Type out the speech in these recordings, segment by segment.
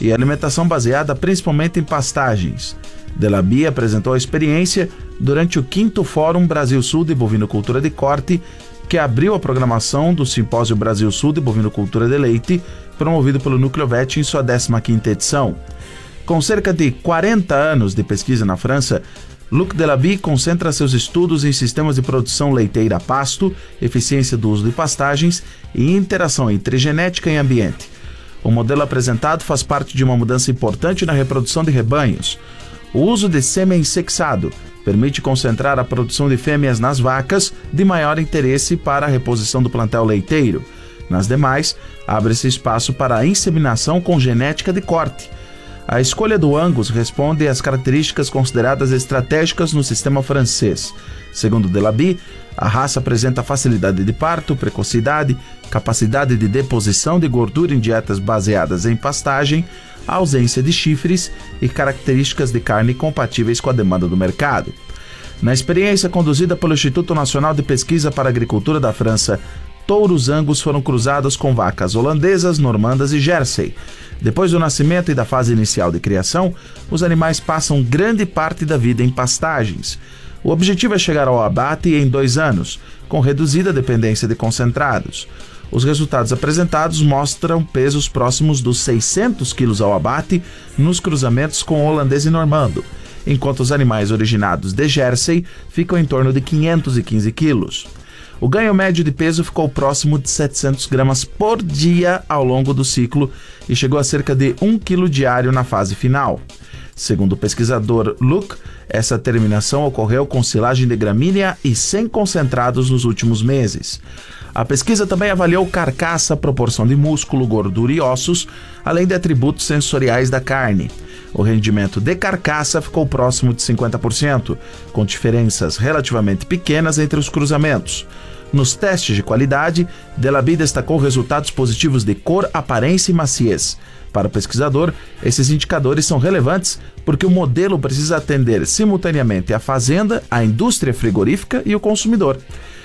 e alimentação baseada principalmente em pastagens. Delaby apresentou a experiência durante o 5º Fórum Brasil-Sul de Bovinocultura de Corte, que abriu a programação do Simpósio Brasil-Sul de Bovinocultura de Leite, promovido pelo Núcleo VET em sua 15ª edição. Com cerca de 40 anos de pesquisa na França, Luc Delaby concentra seus estudos em sistemas de produção leiteira a pasto, eficiência do uso de pastagens e interação entre genética e ambiente. O modelo apresentado faz parte de uma mudança importante na reprodução de rebanhos. O uso de sêmen sexado permite concentrar a produção de fêmeas nas vacas de maior interesse para a reposição do plantel leiteiro. Nas demais, abre-se espaço para a inseminação com genética de corte. A escolha do Angus responde às características consideradas estratégicas no sistema francês. Segundo Delaby, a raça apresenta facilidade de parto, precocidade, capacidade de deposição de gordura em dietas baseadas em pastagem, ausência de chifres e características de carne compatíveis com a demanda do mercado. Na experiência conduzida pelo Instituto Nacional de Pesquisa para a Agricultura da França, touros Angus foram cruzados com vacas holandesas, normandas e Jersey. Depois do nascimento e da fase inicial de criação, os animais passam grande parte da vida em pastagens. O objetivo é chegar ao abate em 2 anos, com reduzida dependência de concentrados. Os resultados apresentados mostram pesos próximos dos 600 quilos ao abate nos cruzamentos com holandês e normando, enquanto os animais originados de Jersey ficam em torno de 515 quilos. O ganho médio de peso ficou próximo de 700 gramas por dia ao longo do ciclo e chegou a cerca de 1 quilo diário na fase final. Segundo o pesquisador Luc, essa terminação ocorreu com silagem de gramínea e sem concentrados nos últimos meses. A pesquisa também avaliou carcaça, proporção de músculo, gordura e ossos, além de atributos sensoriais da carne. O rendimento de carcaça ficou próximo de 50%, com diferenças relativamente pequenas entre os cruzamentos. Nos testes de qualidade, Delaby destacou resultados positivos de cor, aparência e maciez. Para o pesquisador, esses indicadores são relevantes porque o modelo precisa atender simultaneamente a fazenda, a indústria frigorífica e o consumidor.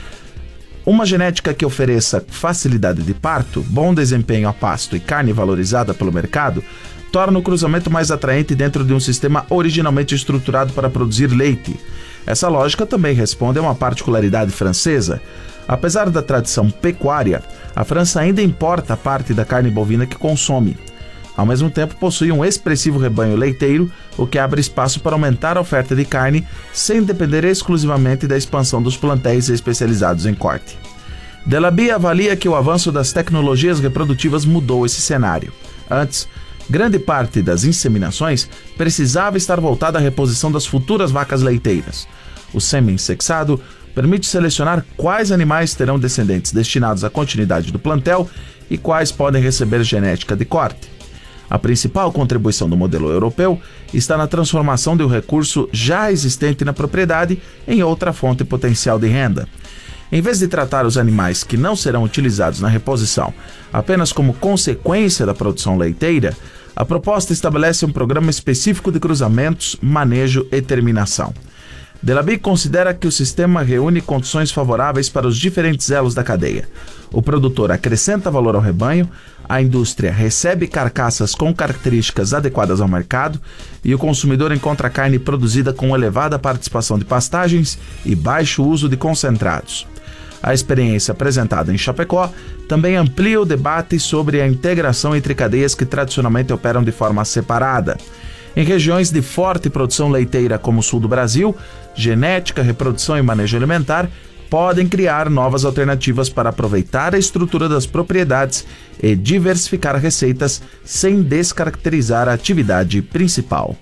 Uma genética que ofereça facilidade de parto, bom desempenho a pasto e carne valorizada pelo mercado torna o cruzamento mais atraente dentro de um sistema originalmente estruturado para produzir leite. Essa lógica também responde a uma particularidade francesa. Apesar da tradição pecuária, a França ainda importa parte da carne bovina que consome. Ao mesmo tempo, possui um expressivo rebanho leiteiro, o que abre espaço para aumentar a oferta de carne sem depender exclusivamente da expansão dos plantéis especializados em corte. Delaby avalia que o avanço das tecnologias reprodutivas mudou esse cenário. Antes, grande parte das inseminações precisava estar voltada à reposição das futuras vacas leiteiras. O sêmen sexado permite selecionar quais animais terão descendentes destinados à continuidade do plantel e quais podem receber genética de corte. A principal contribuição do modelo europeu está na transformação de um recurso já existente na propriedade em outra fonte potencial de renda. Em vez de tratar os animais que não serão utilizados na reposição apenas como consequência da produção leiteira, a proposta estabelece um programa específico de cruzamentos, manejo e terminação. Delaby considera que o sistema reúne condições favoráveis para os diferentes elos da cadeia. O produtor acrescenta valor ao rebanho, a indústria recebe carcaças com características adequadas ao mercado e o consumidor encontra carne produzida com elevada participação de pastagens e baixo uso de concentrados. A experiência apresentada em Chapecó também amplia o debate sobre a integração entre cadeias que tradicionalmente operam de forma separada. Em regiões de forte produção leiteira como o sul do Brasil, genética, reprodução e manejo alimentar podem criar novas alternativas para aproveitar a estrutura das propriedades e diversificar receitas sem descaracterizar a atividade principal.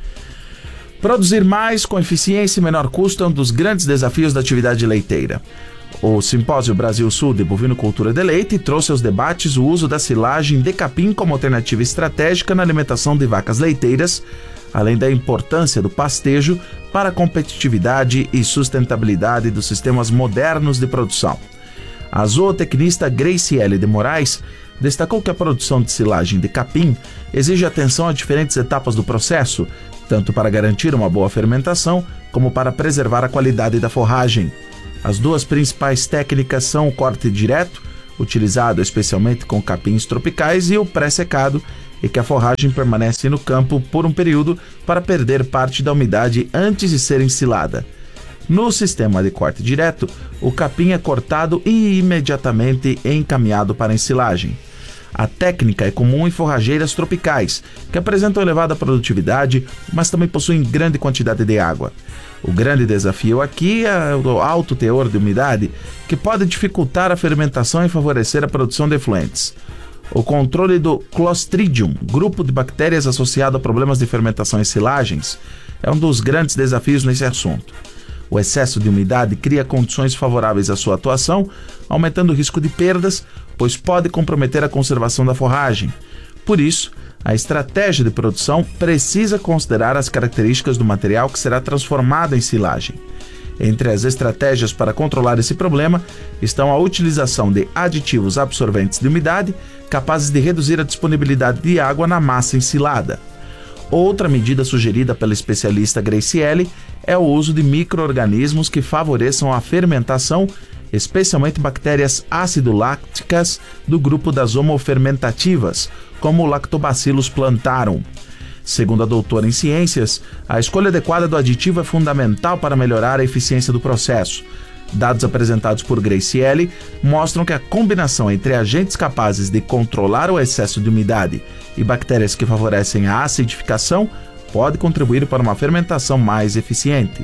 Produzir mais com eficiência e menor custo é um dos grandes desafios da atividade leiteira. O Simpósio Brasil-Sul de Bovinocultura de Leite trouxe aos debates o uso da silagem de capim como alternativa estratégica na alimentação de vacas leiteiras, além da importância do pastejo para a competitividade e sustentabilidade dos sistemas modernos de produção. A zootecnista Graciele de Moraes destacou que a produção de silagem de capim exige atenção a diferentes etapas do processo, tanto para garantir uma boa fermentação, como para preservar a qualidade da forragem. As duas principais técnicas são o corte direto, utilizado especialmente com capins tropicais, e o pré-secado, e que a forragem permanece no campo por um período para perder parte da umidade antes de ser ensilada. No sistema de corte direto, o capim é cortado e imediatamente encaminhado para a ensilagem. A técnica é comum em forrageiras tropicais, que apresentam elevada produtividade, mas também possuem grande quantidade de água. O grande desafio aqui é o alto teor de umidade, que pode dificultar a fermentação e favorecer a produção de efluentes. O controle do Clostridium, grupo de bactérias associado a problemas de fermentação em silagens, é um dos grandes desafios nesse assunto. O excesso de umidade cria condições favoráveis à sua atuação, aumentando o risco de perdas, pois pode comprometer a conservação da forragem. Por isso, a estratégia de produção precisa considerar as características do material que será transformado em silagem. Entre as estratégias para controlar esse problema estão a utilização de aditivos absorventes de umidade, capazes de reduzir a disponibilidade de água na massa ensilada. Outra medida sugerida pela especialista Graciele é o uso de micro-organismos que favoreçam a fermentação, especialmente bactérias ácido-lácticas do grupo das homofermentativas, como o Lactobacillus plantarum. Segundo a doutora em ciências, a escolha adequada do aditivo é fundamental para melhorar a eficiência do processo. Dados apresentados por Graciele mostram que a combinação entre agentes capazes de controlar o excesso de umidade e bactérias que favorecem a acidificação pode contribuir para uma fermentação mais eficiente.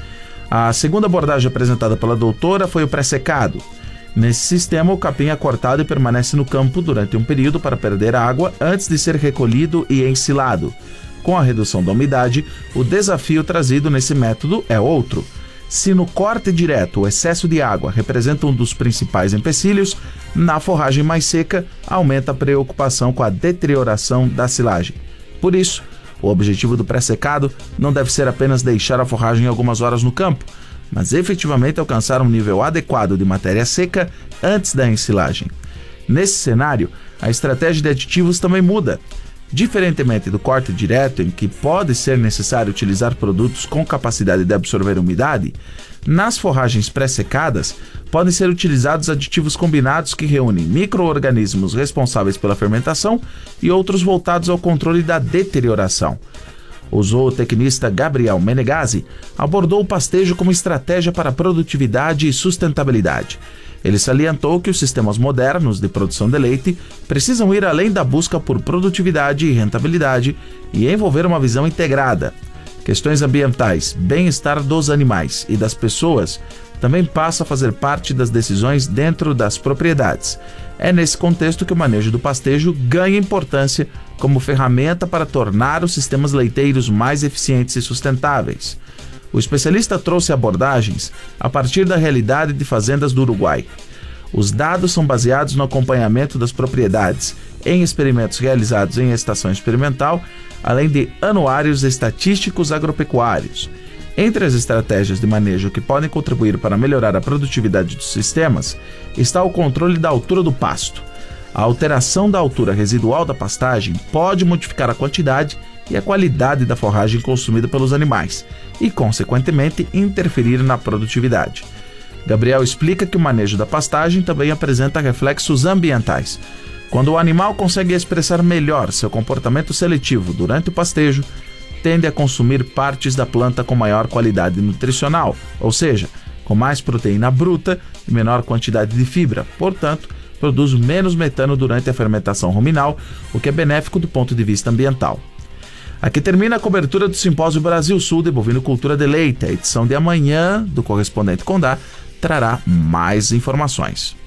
A segunda abordagem apresentada pela doutora foi o pré-secado. Nesse sistema, o capim é cortado e permanece no campo durante um período para perder água antes de ser recolhido e ensilado. Com a redução da umidade, o desafio trazido nesse método é outro. Se no corte direto o excesso de água representa um dos principais empecilhos, na forragem mais seca aumenta a preocupação com a deterioração da silagem. Por isso, o objetivo do pré-secado não deve ser apenas deixar a forragem algumas horas no campo, mas efetivamente alcançar um nível adequado de matéria seca antes da ensilagem. Nesse cenário, a estratégia de aditivos também muda. Diferentemente do corte direto, em que pode ser necessário utilizar produtos com capacidade de absorver umidade, nas forragens pré-secadas podem ser utilizados aditivos combinados que reúnem micro-organismos responsáveis pela fermentação e outros voltados ao controle da deterioração. O zootecnista Gabriel Menegazzi abordou o pastejo como estratégia para produtividade e sustentabilidade. Ele salientou que os sistemas modernos de produção de leite precisam ir além da busca por produtividade e rentabilidade e envolver uma visão integrada. Questões ambientais, bem-estar dos animais e das pessoas também passam a fazer parte das decisões dentro das propriedades. É nesse contexto que o manejo do pastejo ganha importância como ferramenta para tornar os sistemas leiteiros mais eficientes e sustentáveis. O especialista trouxe abordagens a partir da realidade de fazendas do Uruguai. Os dados são baseados no acompanhamento das propriedades, em experimentos realizados em estação experimental, além de anuários estatísticos agropecuários. Entre as estratégias de manejo que podem contribuir para melhorar a produtividade dos sistemas está o controle da altura do pasto. A alteração da altura residual da pastagem pode modificar a quantidade e a qualidade da forragem consumida pelos animais e, consequentemente, interferir na produtividade. Gabriel explica que o manejo da pastagem também apresenta reflexos ambientais. Quando o animal consegue expressar melhor seu comportamento seletivo durante o pastejo, tende a consumir partes da planta com maior qualidade nutricional, ou seja, com mais proteína bruta e menor quantidade de fibra, portanto, produz menos metano durante a fermentação ruminal, o que é benéfico do ponto de vista ambiental. Aqui termina a cobertura do Simpósio Brasil Sul de Bovinocultura de Leite. A edição de amanhã do Correspondente Condá trará mais informações.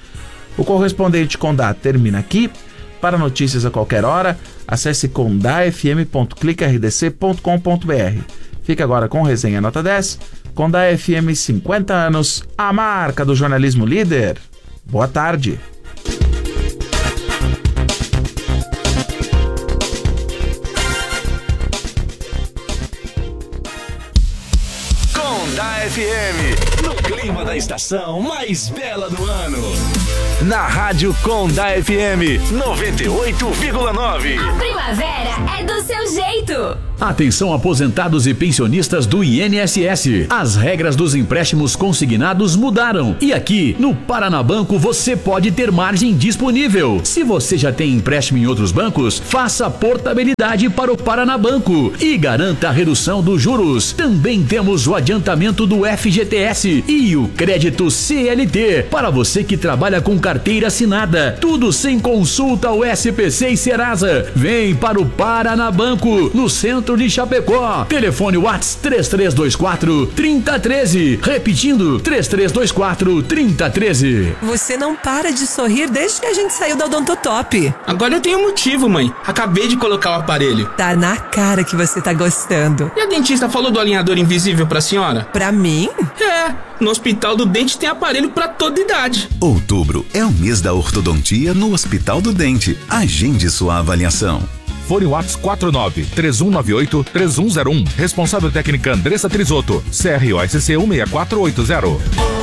O Correspondente Condá termina aqui. Para notícias a qualquer hora, acesse condafm.clicardc.com.br. Fica agora com Resenha Nota 10, Condá FM 50 anos, a marca do jornalismo líder. Boa tarde. Condá FM, no clima da estação mais bela do ano. na Rádio Condá FM 98,9. A primavera é do seu jeito. Atenção, aposentados e pensionistas do INSS. As regras dos empréstimos consignados mudaram. E aqui, no Paranabanco, você pode ter margem disponível. Se você já tem empréstimo em outros bancos, faça portabilidade para o Paranabanco e garanta a redução dos juros. Também temos o adiantamento do FGTS e o crédito CLT para você que trabalha com carteira assinada. Tudo sem consulta ao SPC e Serasa. Vem para o Paranabanco, no centro de Chapecó. Telefone WhatsApp 3324-3013. Repetindo, 3324-3013. Você não para de sorrir desde que a gente saiu da Odontotop. Agora eu tenho motivo, mãe. Acabei de colocar o aparelho. Tá na cara que você tá gostando. E a dentista falou do alinhador invisível pra senhora? Pra mim? É, no Hospital do Dente tem aparelho pra toda idade. Outubro é o mês da ortodontia no Hospital do Dente. Agende sua avaliação. Fone WhatsApp 49-3198-3101. Responsável técnica Andressa Trisotto. CROSC 16480.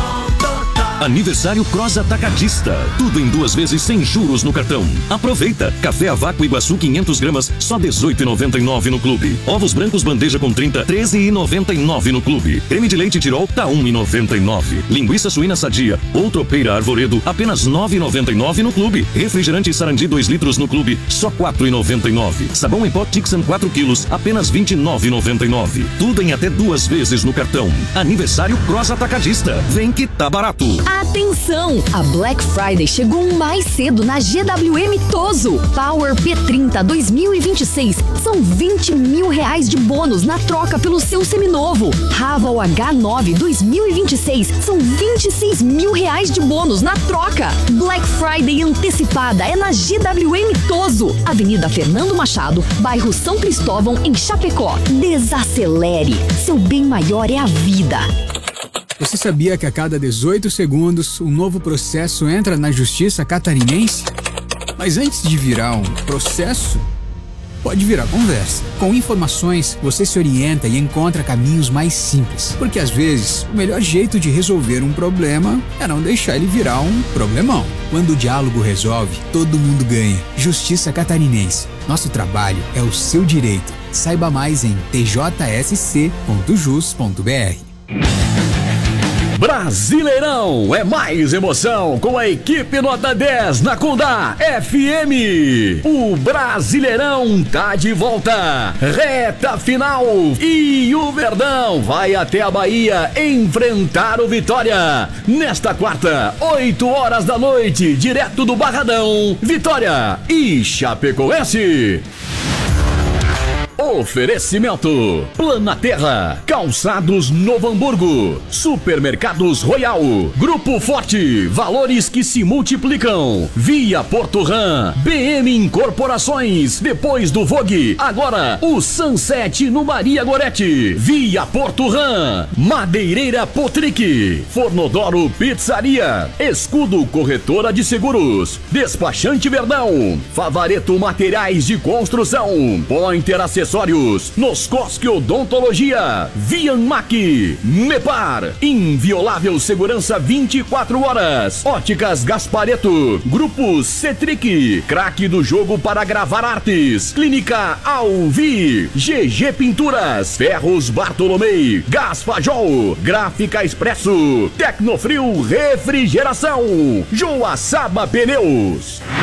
Aniversário Cross Atacadista. Tudo em 2 vezes sem juros no cartão. Aproveita. Café a vácuo Iguaçu 500 gramas, só R$18,99 no clube. Ovos brancos bandeja com 30, R$13,99 no clube. Creme de leite Tirol, tá R$1,99. Linguiça suína sadia ou tropeira Arvoredo, apenas R$9,99 no clube. Refrigerante Sarandi 2 litros no clube, só R$4,99. Sabão em pó Tixan 4 quilos, apenas R$29,99. Tudo em até 2 vezes no cartão. Aniversário Cross Atacadista. Vem que tá barato. Atenção! A Black Friday chegou mais cedo na GWM Toso. Power P30 2026. São R$20 mil de bônus na troca pelo seu seminovo. Raval H9 2026. São R$26 mil de bônus na troca. Black Friday antecipada é na GWM Toso. Avenida Fernando Machado, bairro São Cristóvão, em Chapecó. Desacelere. Seu bem maior é a vida. Você sabia que a cada 18 segundos um novo processo entra na justiça catarinense? Mas antes de virar um processo, pode virar conversa. Com informações, você se orienta e encontra caminhos mais simples. Porque às vezes, o melhor jeito de resolver um problema é não deixar ele virar um problemão. Quando o diálogo resolve, todo mundo ganha. Justiça Catarinense. Nosso trabalho é o seu direito. Saiba mais em tjsc.jus.br. Brasileirão é mais emoção com a equipe nota 10 na Condá FM. O Brasileirão tá de volta. Reta final. E o Verdão vai até a Bahia enfrentar o Vitória. Nesta quarta, 8 horas da noite, direto do Barradão. Vitória e Chapecoense. Oferecimento: Planaterra, Calçados Novo Hamburgo, Supermercados Royal, Grupo Forte, valores que se multiplicam, Via Porto Ram, BM Incorporações, depois do Vogue, agora o Sunset no Maria Gorete, Via Porto Ram, Madeireira Potric, Fornodoro Pizzaria, Escudo Corretora de Seguros, Despachante Verdão, Favareto Materiais de Construção, Pointer Acessórios, Noscosque Odontologia, Vianmac, Mepar, Inviolável Segurança 24 horas, Óticas Gaspareto, Grupo Cetric, Craque do Jogo para Gravar Artes, Clínica Alvi, GG Pinturas, Ferros Bartolomei, Gás Fajol, Gráfica Expresso, Tecnofrio Refrigeração, Joaçaba Pneus.